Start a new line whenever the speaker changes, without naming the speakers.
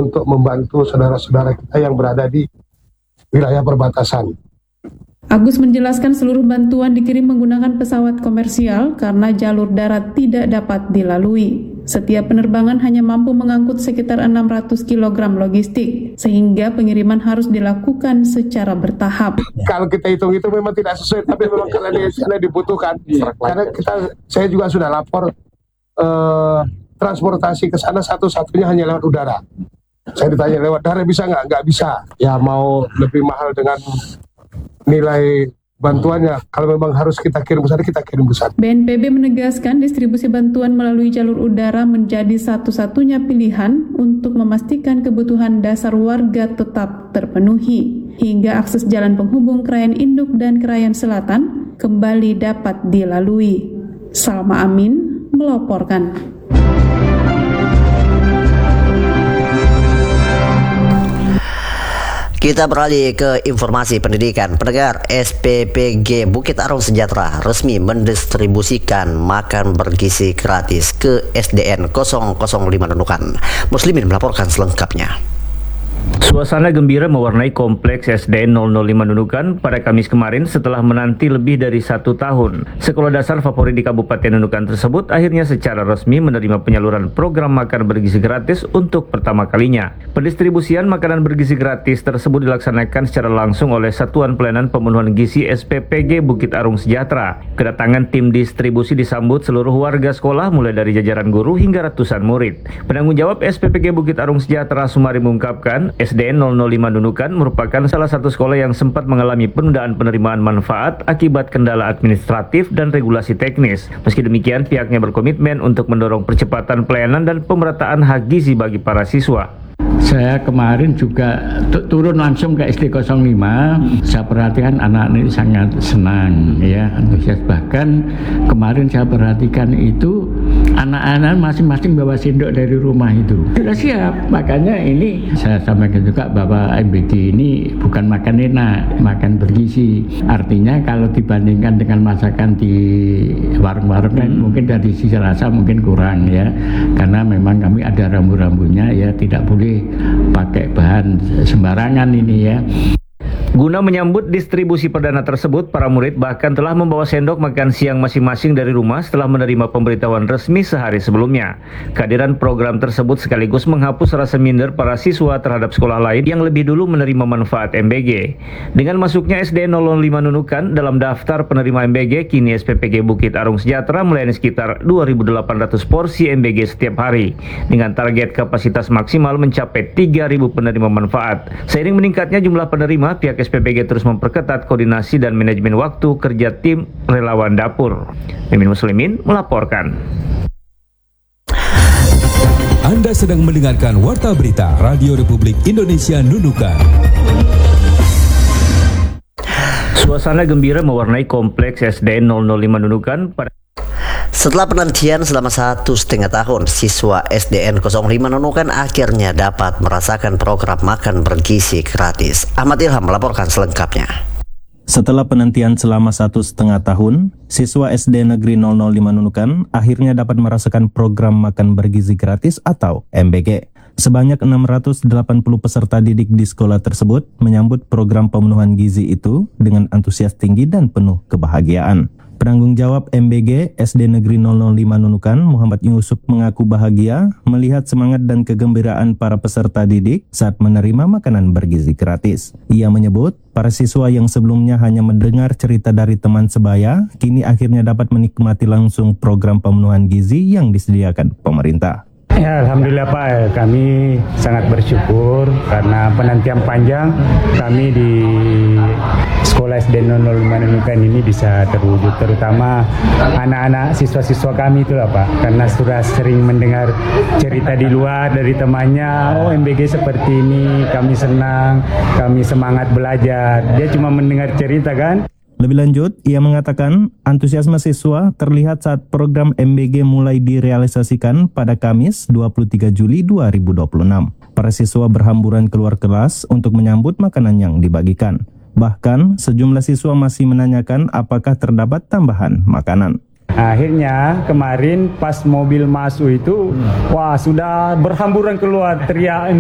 untuk membantu saudara-saudara kita yang berada di wilayah perbatasan.
Agus menjelaskan seluruh bantuan dikirim menggunakan pesawat komersial karena jalur darat tidak dapat dilalui. Setiap penerbangan hanya mampu mengangkut sekitar 600 kg logistik, sehingga pengiriman harus dilakukan secara bertahap.
Kalau kita hitung itu memang tidak sesuai, tapi memang karena dibutuhkan. Karena saya juga sudah lapor transportasi ke sana satu-satunya hanya lewat udara. Saya ditanya lewat darat bisa nggak? Nggak bisa. Ya mau lebih mahal dengan nilai bantuannya. Kalau memang harus kita kirim ke sana, kita kirim ke sana.
BNPB menegaskan distribusi bantuan melalui jalur udara menjadi satu-satunya pilihan untuk memastikan kebutuhan dasar warga tetap terpenuhi, hingga akses jalan penghubung Krayan Induk dan Krayan Selatan kembali dapat dilalui. Salma Amin melaporkan.
Kita beralih ke informasi pendidikan. Pendengar, SPPG Bukit Arung Sejahtera resmi mendistribusikan makan bergizi gratis ke SDN 005 Nunukan. Muslimin melaporkan selengkapnya.
Suasana gembira mewarnai kompleks SDN 005 Nunukan pada Kamis kemarin setelah menanti lebih dari 1 tahun. Sekolah dasar favorit di Kabupaten Nunukan tersebut akhirnya secara resmi menerima penyaluran program makan bergizi gratis untuk pertama kalinya. Pendistribusian makanan bergizi gratis tersebut dilaksanakan secara langsung oleh Satuan Pelayanan Pemenuhan Gizi SPPG Bukit Arung Sejahtera. Kedatangan tim distribusi disambut seluruh warga sekolah mulai dari jajaran guru hingga ratusan murid. Penanggung jawab SPPG Bukit Arung Sejahtera Sumari mengungkapkan SDN 005 Nunukan merupakan salah satu sekolah yang sempat mengalami penundaan penerimaan manfaat akibat kendala administratif dan regulasi teknis. Meski demikian, pihaknya berkomitmen untuk mendorong percepatan pelayanan dan pemerataan hak gizi bagi para siswa.
Saya kemarin juga turun langsung ke SD 05. Saya perhatikan anak ini sangat senang, ya, antusias. Bahkan kemarin saya perhatikan itu anak-anak masing-masing bawa sendok dari rumah itu. Sudah siap. Makanya ini saya sampaikan juga bahwa MBG ini bukan makan enak, makan bergizi. Artinya kalau dibandingkan dengan masakan di warung-warung kan mungkin dari sisi rasa mungkin kurang, ya. Karena memang kami ada rambu-rambunya, ya, tidak boleh pakai bahan sembarangan ini, ya.
Guna menyambut distribusi perdana tersebut, para murid bahkan telah membawa sendok makan siang masing-masing dari rumah setelah menerima pemberitahuan resmi sehari sebelumnya. Kehadiran program tersebut sekaligus menghapus rasa minder para siswa terhadap sekolah lain yang lebih dulu menerima manfaat MBG. Dengan masuknya SDN 005 Nunukan dalam daftar penerima MBG, kini SPPG Bukit Arung Sejahtera melayani sekitar 2.800 porsi MBG setiap hari, dengan target kapasitas maksimal mencapai 3.000 penerima manfaat. Seiring meningkatnya jumlah penerima, pihak SPPG terus memperketat koordinasi dan manajemen waktu kerja tim relawan dapur. Mimin Muslimin melaporkan.
Anda sedang mendengarkan Warta Berita Radio Republik Indonesia Nunukan.
Suasana gembira mewarnai kompleks SDN 005 Nunukan pada
Setelah penantian selama 1,5 tahun, siswa SDN 05 Nunukan akhirnya dapat merasakan program makan bergizi gratis. Ahmad Ilham melaporkan selengkapnya.
Setelah penantian selama 1,5 tahun, siswa SD Negeri 005 Nunukan akhirnya dapat merasakan program makan bergizi gratis atau MBG. Sebanyak 680 peserta didik di sekolah tersebut menyambut program pemenuhan gizi itu dengan antusias tinggi dan penuh kebahagiaan. Penanggung jawab MBG SD Negeri 005 Nunukan, Muhammad Yusuf, mengaku bahagia melihat semangat dan kegembiraan para peserta didik saat menerima makanan bergizi gratis. Ia menyebut, para siswa yang sebelumnya hanya mendengar cerita dari teman sebaya, kini akhirnya dapat menikmati langsung program pemenuhan gizi yang disediakan pemerintah.
Ya, alhamdulillah Pak, kami sangat bersyukur karena penantian panjang kami di sekolah SD 005 Nunukan ini bisa terwujud, terutama anak-anak siswa-siswa kami itu lah Pak, karena sudah sering mendengar cerita di luar dari temannya, oh MBG seperti ini, kami senang, kami semangat belajar. Dia cuma mendengar cerita kan.
Lebih lanjut, ia mengatakan antusiasme siswa terlihat saat program MBG mulai direalisasikan pada Kamis 23 Juli 2026. Para siswa berhamburan keluar kelas untuk menyambut makanan yang dibagikan. Bahkan, sejumlah siswa masih menanyakan apakah terdapat tambahan makanan.
Akhirnya kemarin pas mobil masuk itu, wah sudah berhamburan keluar teriak